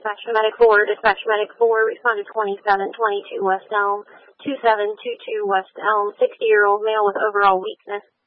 Dispatch Medic 4. Dispatch Medic 4, responded 2722 West Elm, 2722 West Elm, 60-year-old male with overall weakness.